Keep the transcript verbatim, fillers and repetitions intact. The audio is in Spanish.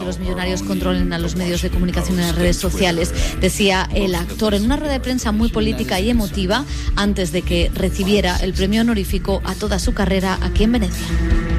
los millonarios controlen a los medios de comunicación en las redes sociales, decía el actor en una rueda de prensa muy política y emotiva antes de que recibiera el premio honorífico a toda su carrera aquí en Venecia.